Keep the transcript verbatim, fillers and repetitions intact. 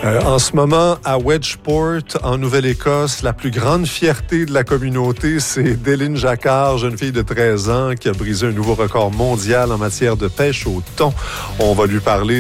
Euh, en ce moment, à Wedgeport, en Nouvelle-Écosse, la plus grande fierté de la communauté, c'est Déline Jacquard, jeune fille de treize ans, qui a brisé un nouveau record mondial en matière de pêche au thon. On va lui parler